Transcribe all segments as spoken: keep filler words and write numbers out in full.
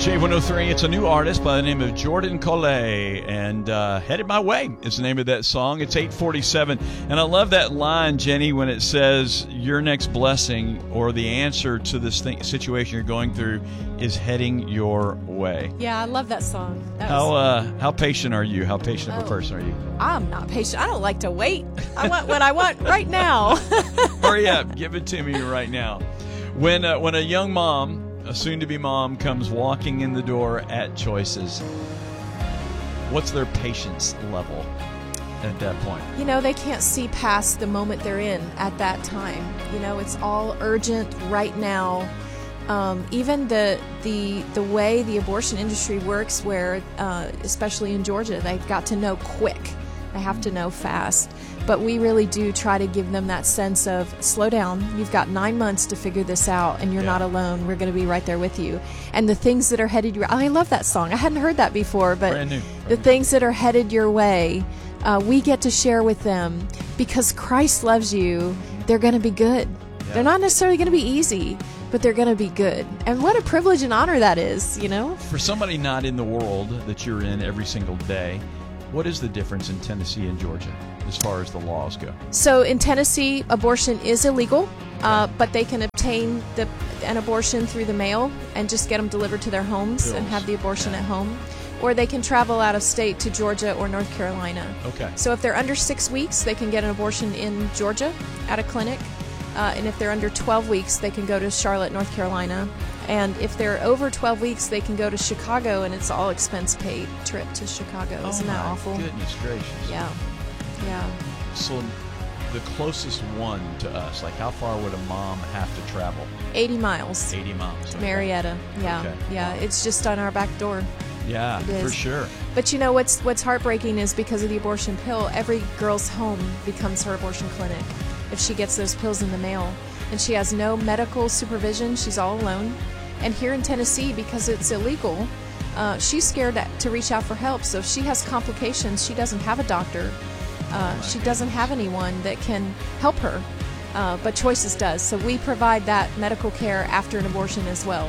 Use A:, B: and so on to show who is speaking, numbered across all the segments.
A: J one oh three, it's a new artist by the name of Jordan Collet, and uh, Headed My Way is the name of that song. It's eight forty-seven, and I love that line, Jenny, when it says your next blessing or the answer to this thing, situation you're going through is heading your way.
B: Yeah, I love that song. That
A: How
B: was...
A: uh, how patient are you? How patient of
B: Oh.
A: a person are you?
B: I'm not patient. I don't like to wait. I want what I want right now.
A: Hurry up, give it to me right now. When uh, when a young mom, a soon-to-be mom, comes walking in the door at Choices, what's their patience level at that point?
B: You know, they can't see past the moment they're in at that time. You know, it's all urgent right now. Um, even the the the way the abortion industry works, where uh, especially in Georgia, they've got to know quick. They have to know fast. But we really do try to give them that sense of slow down. You've got nine months to figure this out, and you're
A: Yeah.
B: not alone. We're going to be right there with you. And the things that are headed your I love that song. I hadn't heard that before, but
A: Brand new.
B: the things that are headed your way, uh, we get to share with them because Christ loves you. They're going to be good.
A: Yeah.
B: They're not necessarily going to be easy, but they're going to be good. And what a privilege and honor that is, you know?
A: For somebody not in the world that you're in every single day, what is the difference in Tennessee and Georgia as far as the laws go?
B: So in Tennessee, abortion is illegal, uh, but they can obtain the, an abortion through the mail and just get them delivered to their homes and
A: Bills.
B: have the abortion
A: Yeah.
B: at home. Or they can travel out of state to Georgia or North Carolina.
A: Okay.
B: So if they're under six weeks, they can get an abortion in Georgia at a clinic. Uh, and if they're under twelve weeks, they can go to Charlotte, North Carolina. And if they're over twelve weeks, they can go to Chicago, and it's all expense paid trip to Chicago. Isn't
A: oh
B: that
A: my
B: awful?
A: Goodness gracious.
B: Yeah. Yeah.
A: So the closest one to us, like how far would a mom have to travel?
B: eighty miles.
A: eighty miles.
B: To
A: okay.
B: Marietta. Yeah.
A: Okay.
B: Yeah.
A: Wow.
B: It's just on our back door.
A: Yeah,
B: It
A: for
B: is.
A: sure.
B: But you know what's what's heartbreaking is because of the abortion pill, every girl's home becomes her abortion clinic if she gets those pills in the mail. And she has no medical supervision. She's all alone. And here in Tennessee, because it's illegal, uh, she's scared to reach out for help. So if she has complications, she doesn't have a doctor. Uh, she doesn't have anyone that can help her. Uh, but Choices does. So we provide that medical care after an abortion as well.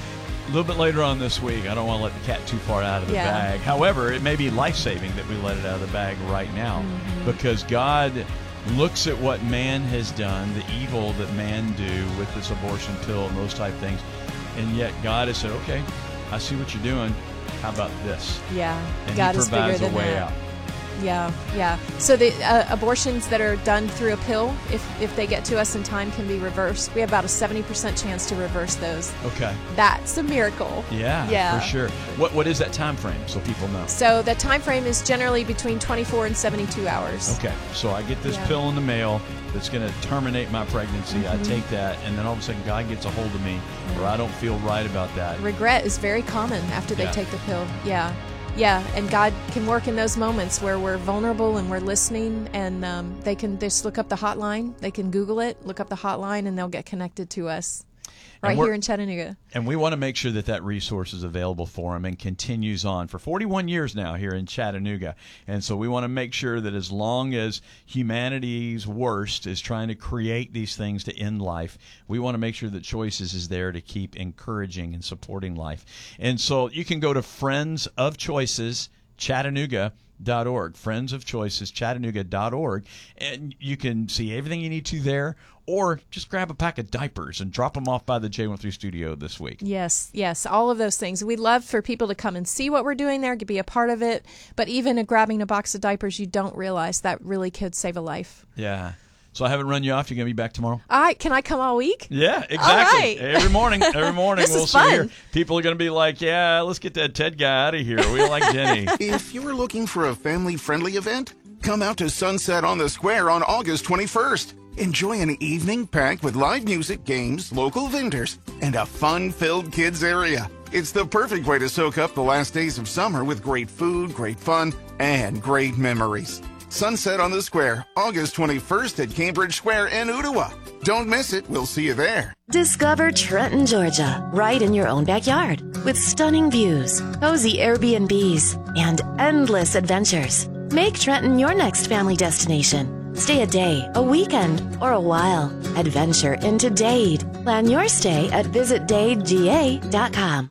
A: A little bit later on this week, I don't want to let the cat too far out of the
B: Yeah.
A: bag. However, it may be life-saving that we let it out of the bag right now
B: Mm-hmm.
A: because God looks at what man has done, the evil that man do with this abortion pill and those type things, and yet God has said, okay, I see what you're doing. How about this?
B: Yeah,
A: And
B: God
A: he
B: is bigger
A: provides a
B: than
A: way
B: that.
A: out.
B: Yeah, yeah. So the uh, abortions that are done through a pill, if if they get to us in time, can be reversed. We have about a seventy percent chance to reverse those.
A: Okay.
B: That's a miracle.
A: Yeah,
B: Yeah.
A: for sure. What What is that time frame so people know?
B: So the time frame is generally between twenty-four and seventy-two hours.
A: Okay, so I get this
B: Yeah.
A: pill in the mail that's going to terminate my pregnancy.
B: Mm-hmm.
A: I take that, and then all of a sudden God gets a hold of me, or I don't feel right about that.
B: Regret is very common after they
A: Yeah.
B: take the pill. Yeah. Yeah, and God can work in those moments where we're vulnerable and we're listening, and um, they can just look up the hotline. They can Google it, look up the hotline, and they'll get connected to us right
A: And we're-
B: here in Chattanooga.
A: And we want to make sure that that resource is available for them and continues on for forty-one years now here in Chattanooga. And so we want to make sure that as long as humanity's worst is trying to create these things to end life, we want to make sure that Choices is there to keep encouraging and supporting life. And so you can go to Friends of Choices Chattanooga dot org, Friends of Choices Chattanooga dot org, and you can see everything you need to there, or just grab a pack of diapers and drop them off by the J one three studio this week.
B: Yes, yes, all of those things. We'd love for people to come and see what we're doing there, to be a part of it. But even a grabbing a box of diapers, you don't realize that really could save a life.
A: Yeah. So I haven't run you off. You're going to be back tomorrow?
B: All right, can I come all week?
A: Yeah, exactly.
B: right.
A: Every morning, every morning
B: This
A: we'll
B: is
A: see here.
B: fun.
A: People are going to be like, yeah, let's get that Ted guy out of here. We like Jenny.
C: If you're looking for a family-friendly event, come out to Sunset on the Square on August twenty-first. Enjoy an evening packed with live music, games, local vendors, and a fun-filled kids area. It's the perfect way to soak up the last days of summer with great food, great fun, and great memories. Sunset on the Square, August twenty-first at Cambridge Square in Ottawa. Don't miss it. We'll see you there.
D: Discover Trenton, Georgia, right in your own backyard, with stunning views, cozy Airbnbs, and endless adventures. Make Trenton your next family destination. Stay a day, a weekend, or a while. Adventure into Dade. Plan your stay at visit dade g a dot com.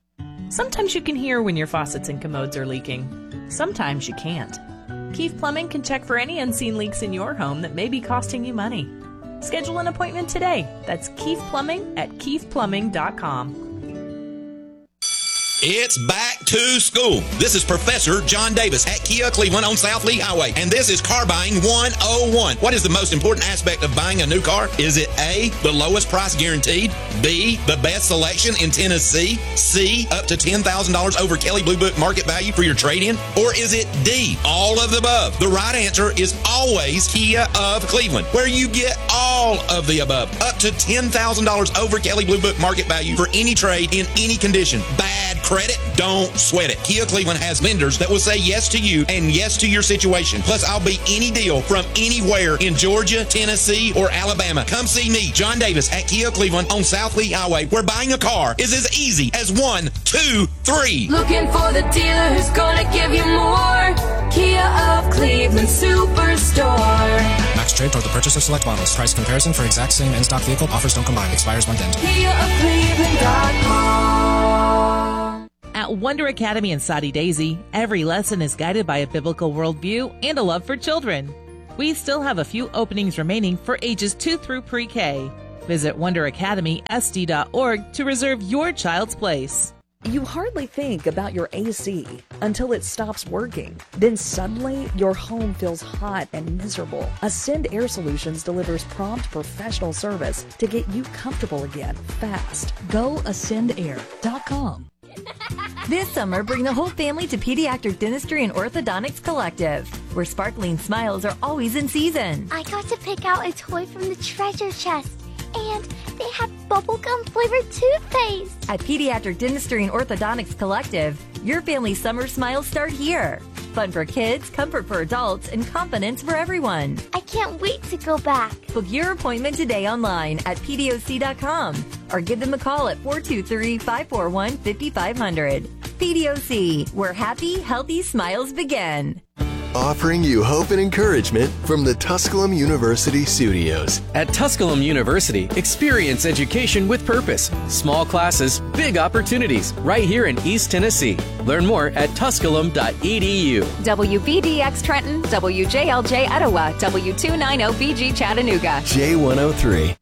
E: Sometimes you can hear when your faucets and commodes are leaking. Sometimes you can't. Keefe Plumbing can check for any unseen leaks in your home that may be costing you money. Schedule an appointment today. That's Keefe Plumbing at keefe plumbing dot com.
F: It's back to school. This is Professor John Davis at Kia Cleveland on South Lee Highway, and this is Car Buying one oh one. What is the most important aspect of buying a new car? Is it A, the lowest price guaranteed, B, the best selection in Tennessee, C, up to ten thousand dollars over Kelley Blue Book market value for your trade-in, or is it D, all of the above? The right answer is always Kia of Cleveland, where you get all of the above, up to ten thousand dollars over Kelley Blue Book market value for any trade in any condition. Bad credit? Don't sweat it. Kia Cleveland has vendors that will say yes to you and yes to your situation. Plus, I'll beat any deal from anywhere in Georgia, Tennessee, or Alabama. Come see me, John Davis, at Kia Cleveland on South Lee Highway, where buying a car is as easy as one, two, three.
G: Looking for the dealer who's gonna give you more. Kia of Cleveland Superstore.
H: Max trade toward the purchase of select models. Price comparison for exact same in-stock vehicle. Offers don't combine. Expires month end.
G: Kia of Cleveland dot com.
E: At Wonder Academy in Soddy Daisy, every lesson is guided by a biblical worldview and a love for children. We still have a few openings remaining for ages two through pre-K. Visit wonder academy s d dot org to reserve your child's place.
I: You hardly think about your A C until it stops working. Then suddenly, your home feels hot and miserable. Ascend Air Solutions delivers prompt professional service to get you comfortable again, fast. Go ascend air dot com.
J: This summer, bring the whole family to Pediatric Dentistry and Orthodontics Collective, where sparkling smiles are always in season.
K: I got to pick out a toy from the treasure chest, and they had bubblegum flavored toothpaste.
J: At Pediatric Dentistry and Orthodontics Collective, your family's summer smiles start here. Fun for kids, comfort for adults, and confidence for everyone.
K: I can't wait to go back.
J: Book your appointment today online at P D O C dot com or give them a call at four two three, five four one, five five zero zero. P D O C, where happy, healthy smiles begin.
L: Offering you hope and encouragement from the Tusculum University studios.
M: At Tusculum University, experience education with purpose. Small classes, big opportunities, right here in East Tennessee. Learn more at tusculum dot e d u.
N: W B D X Trenton, W J L J Etowah, W two ninety B G Chattanooga.
L: J one oh three.